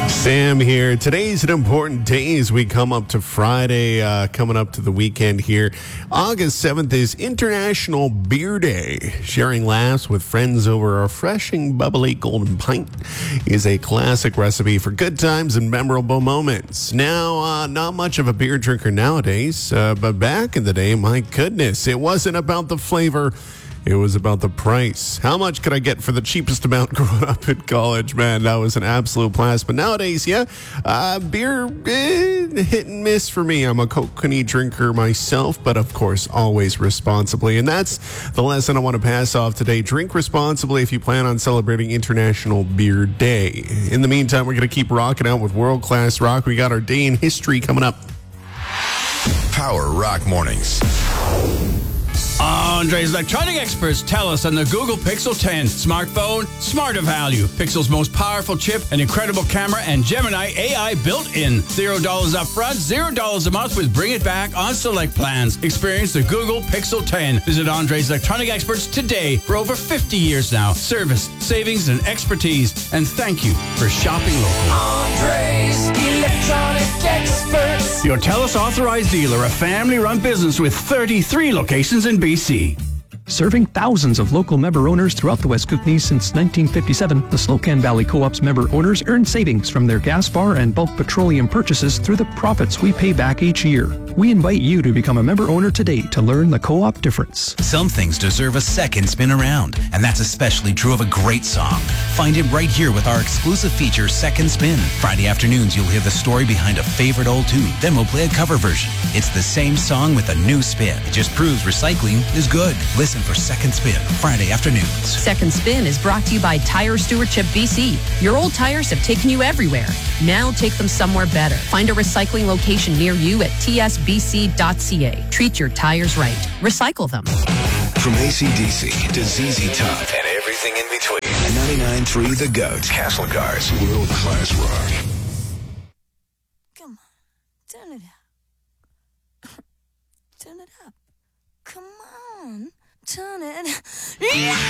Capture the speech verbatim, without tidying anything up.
Sam here. Today's an important day as we come up to Friday, uh, coming up to the weekend here. August seventh is International Beer Day. Sharing laughs with friends over a refreshing, bubbly golden pint is a classic recipe for good times and memorable moments. Now, uh, not much of a beer drinker nowadays, uh, but back in the day, my goodness, it wasn't about the flavor. It was about the price. How much could I get for the cheapest amount growing up in college? Man, that was an absolute blast. But nowadays, yeah, uh, beer, eh, hit and miss for me. I'm a coconut drinker myself, but of course, always responsibly. And that's the lesson I want to pass off today. Drink responsibly if you plan on celebrating International Beer Day. In the meantime, we're going to keep rocking out with world-class rock. We got our day in history coming up. Power Rock Mornings. Andre's electronic experts tell us on the Google Pixel ten smartphone, smarter value, Pixel's most powerful chip, an incredible camera, and Gemini A I built in. Zero dollars up front, zero dollars a month with Bring It Back on select plans. Experience the Google Pixel ten. Visit Andre's electronic experts today for over fifty years now. Service, savings, and expertise. And thank you for shopping local. Andre's electronic experts. Your TELUS authorized dealer, a family-run business with thirty-three locations in B C. Serving thousands of local member owners throughout the West Kootenays since nineteen fifty-seven, the Slocan Valley Co-op's member owners earn savings from their gas bar and bulk petroleum purchases through the profits we pay back each year. We invite you to become a member owner today to learn the co-op difference. Some things deserve a second spin around, and that's especially true of a great song. Find it right here with our exclusive feature, Second Spin. Friday afternoons, you'll hear the story behind a favorite old tune. Then we'll play a cover version. It's the same song with a new spin. It just proves recycling is good. Listen for Second Spin, Friday afternoons. Second Spin is brought to you by Tire Stewardship B C. Your old tires have taken you everywhere. Now take them somewhere better. Find a recycling location near you at t s b c dot c a. Treat your tires right. Recycle them. From A C D C to Z Z Top and everything in between. ninety-nine point three The Goat. Castlegar's world-class rock. Come on, turn it up. Turn it up. Come on, turn it. Yeah!